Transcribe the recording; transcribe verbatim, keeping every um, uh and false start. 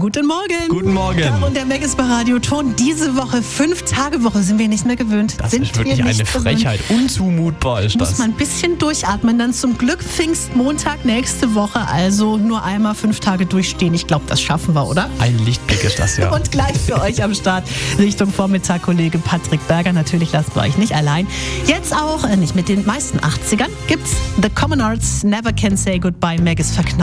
guten Morgen. Guten Morgen. Caro und der Meg ist bei Radioton. Diese Woche, Fünf-Tage-Woche, sind wir nicht mehr gewöhnt. Das sind ist wirklich wir nicht eine Frechheit. Gewöhnt. Unzumutbar ist Muss das. man ein bisschen durchatmen. Dann zum Glück Pfingstmontag nächste Woche. Also nur einmal fünf Tage durchstehen. Ich glaube, das schaffen wir, oder? Ein Lichtblick ist das, ja. Und gleich für euch am Start Richtung Vormittag Kollege Patrick Berger. Natürlich lasst wir euch nicht allein. Jetzt auch, äh, nicht mit den meisten achtzigern, gibt's The Common Arts, Never Can Say Goodbye. Meg ist verknallt.